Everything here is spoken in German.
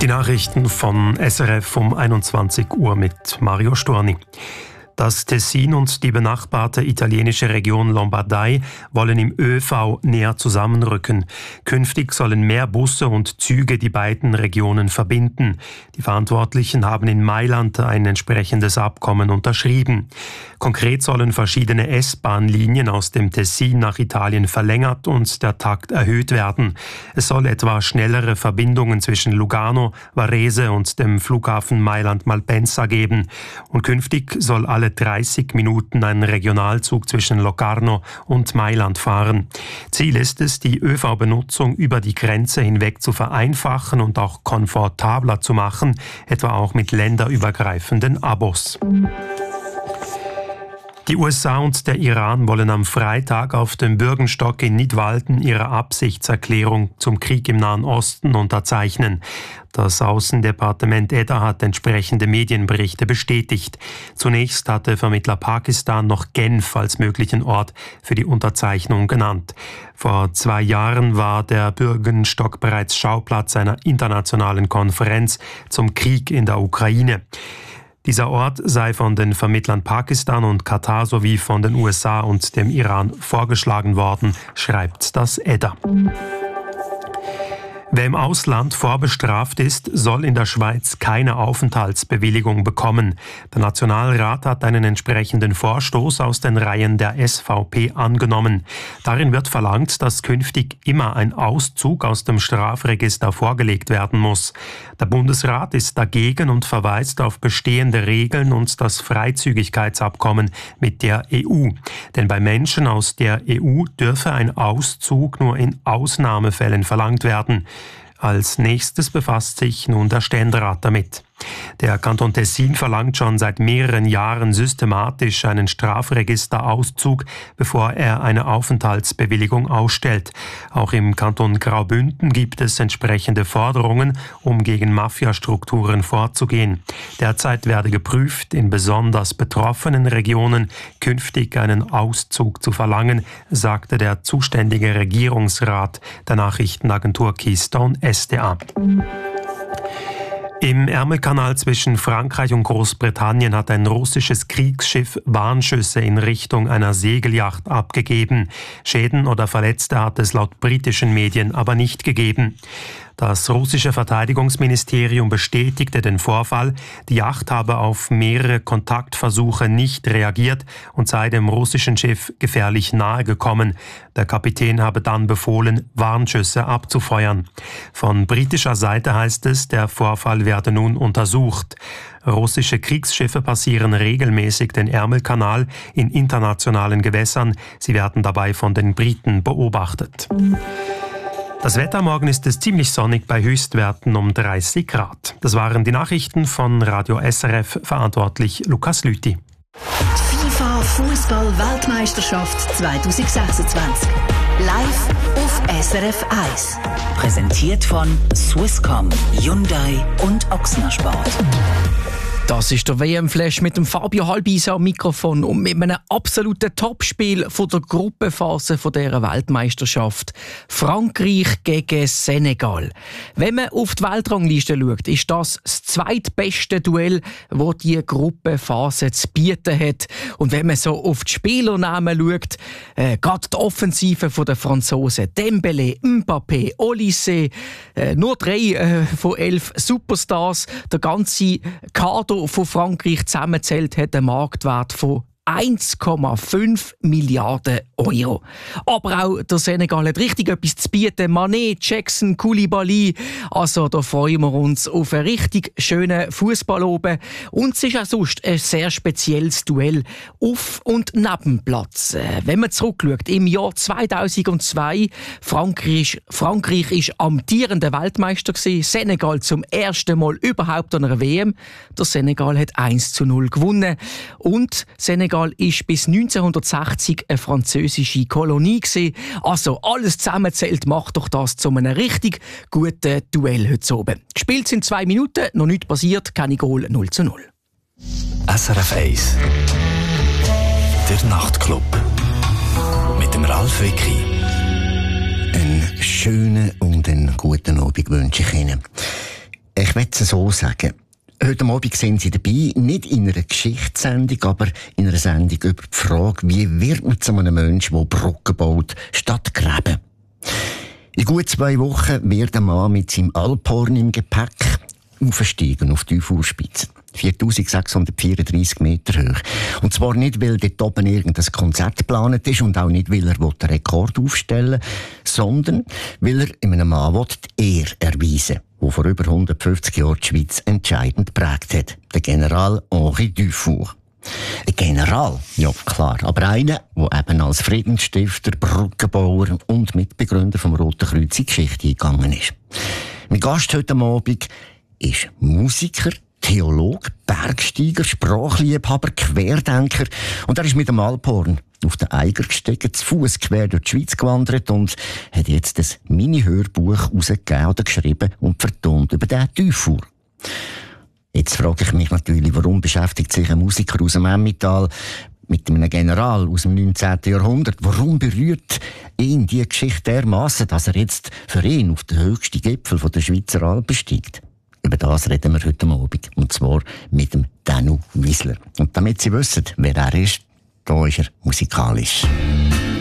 Die Nachrichten von SRF um 21 Uhr mit Mario Storni. Das Tessin und die benachbarte italienische Region Lombardei wollen im ÖV näher zusammenrücken. Künftig sollen mehr Busse und Züge die beiden Regionen verbinden. Die Verantwortlichen haben in Mailand ein entsprechendes Abkommen unterschrieben. Konkret sollen verschiedene S-Bahn-Linien aus dem Tessin nach Italien verlängert und der Takt erhöht werden. Es soll etwa schnellere Verbindungen zwischen Lugano, Varese und dem Flughafen Mailand-Malpensa geben. Und künftig soll alle 30 Minuten ein Regionalzug zwischen Locarno und Mailand fahren. Ziel ist es, die ÖV-Benutzung über die Grenze hinweg zu vereinfachen und auch komfortabler zu machen, etwa auch mit länderübergreifenden Abos. Die USA und der Iran wollen am Freitag auf dem Bürgenstock in Nidwalden ihre Absichtserklärung zum Krieg im Nahen Osten unterzeichnen. Das Außendepartement EDA hat entsprechende Medienberichte bestätigt. Zunächst hatte Vermittler Pakistan noch Genf als möglichen Ort für die Unterzeichnung genannt. Vor 2 Jahren war der Bürgenstock bereits Schauplatz einer internationalen Konferenz zum Krieg in der Ukraine. Dieser Ort sei von den Vermittlern Pakistan und Katar sowie von den USA und dem Iran vorgeschlagen worden, schreibt das EDA. Wer im Ausland vorbestraft ist, soll in der Schweiz keine Aufenthaltsbewilligung bekommen. Der Nationalrat hat einen entsprechenden Vorstoß aus den Reihen der SVP angenommen. Darin wird verlangt, dass künftig immer ein Auszug aus dem Strafregister vorgelegt werden muss. Der Bundesrat ist dagegen und verweist auf bestehende Regeln und das Freizügigkeitsabkommen mit der EU. Denn bei Menschen aus der EU dürfe ein Auszug nur in Ausnahmefällen verlangt werden. Als nächstes befasst sich nun der Ständerat damit. Der Kanton Tessin verlangt schon seit mehreren Jahren systematisch einen Strafregisterauszug, bevor er eine Aufenthaltsbewilligung ausstellt. Auch im Kanton Graubünden gibt es entsprechende Forderungen, um gegen Mafiastrukturen vorzugehen. Derzeit werde geprüft, in besonders betroffenen Regionen künftig einen Auszug zu verlangen, sagte der zuständige Regierungsrat der Nachrichtenagentur Keystone SDA. Im Ärmelkanal zwischen Frankreich und Großbritannien hat ein russisches Kriegsschiff Warnschüsse in Richtung einer Segelyacht abgegeben. Schäden oder Verletzte hat es laut britischen Medien aber nicht gegeben. Das russische Verteidigungsministerium bestätigte den Vorfall. Die Yacht habe auf mehrere Kontaktversuche nicht reagiert und sei dem russischen Schiff gefährlich nahe gekommen. Der Kapitän habe dann befohlen, Warnschüsse abzufeuern. Von britischer Seite heißt es, der Vorfall werde nun untersucht. Russische Kriegsschiffe passieren regelmäßig den Ärmelkanal in internationalen Gewässern. Sie werden dabei von den Briten beobachtet. Das Wetter morgen ist es ziemlich sonnig bei Höchstwerten um 30 Grad. Das waren die Nachrichten von Radio SRF, verantwortlich Lukas Lüthi. Die FIFA Fußball-Weltmeisterschaft 2026. Live auf SRF 1. Präsentiert von Swisscom, Hyundai und Ochsner Sport. Das ist der WM-Flash mit dem Fabio Halbisa am Mikrofon und mit einem absoluten Topspiel von der Gruppenphase von dieser Weltmeisterschaft. Frankreich gegen Senegal. Wenn man auf die Weltrangliste schaut, ist das zweitbeste Duell, das diese Gruppenphase zu bieten hat. Und wenn man so auf die Spielernamen schaut, gerade die Offensive der Franzosen, Dembélé, Mbappé, Olise, nur 3 von 11 Superstars, der ganze Kader von Frankreich zusammenzählt hat einen Marktwert von 1,5 Milliarden Euro. Aber auch der Senegal hat richtig etwas zu bieten. Mané, Jackson, Koulibaly. Also da freuen wir uns auf einen richtig schönen Fußball oben. Und es ist auch sonst ein sehr spezielles Duell auf und neben dem Platz. Wenn man zurückschaut, im Jahr 2002, Frankreich ist amtierender Weltmeister gewesen. Senegal zum ersten Mal überhaupt an einer WM. Der Senegal hat 1:0 gewonnen. Und Senegal ist bis 1960 eine französische Kolonie gewesen. Also alles zusammenzählt macht doch das zu einem richtig guten Duell heute oben. Gespielt sind 2 Minuten, noch nichts passiert, keine Goal, 0:0. SRF 1 Der Nachtclub mit dem Ralf Wicki. Einen schönen und einen guten Abend wünsche ich Ihnen. Ich will es so sagen. Heute Abend sind Sie dabei, nicht in einer Geschichtssendung, aber in einer Sendung über die Frage, wie wird man zu einem Menschen, der Brücken baut, statt Gräben. In gut 2 Wochen wird ein Mann mit seinem Alphorn im Gepäck aufsteigen auf die Fuhrspitze. 4634 Meter hoch. Und zwar nicht, weil dort oben irgendein Konzert geplant ist und auch nicht, weil er den Rekord aufstellen will, sondern weil er einem Mann die Ehre erweisen will, der vor über 150 Jahren die Schweiz entscheidend geprägt hat. Der General Henri Dufour. Ein General, ja klar, aber einer, der eben als Friedensstifter, Brückenbauer und Mitbegründer vom Roten Kreuz in die Geschichte eingegangen ist. Mein Gast heute Abend ist Musiker, Theologe, Bergsteiger, Sprachliebhaber, Querdenker und er ist mit dem Alphorn auf den Eiger gestiegen, zu Fuß quer durch die Schweiz gewandert und hat jetzt ein Mini-Hörbuch herausgegeben oder geschrieben und vertont über den Dufour. Jetzt frage ich mich natürlich, warum beschäftigt sich ein Musiker aus dem Emmental mit einem General aus dem 19. Jahrhundert? Warum berührt ihn die Geschichte dermassen, dass er jetzt für ihn auf den höchsten Gipfel der Schweizer Alpen steigt? Über das reden wir heute Abend. Und zwar mit dem Danu Wiesler. Und damit Sie wissen, wer er ist, da ist er musikalisch.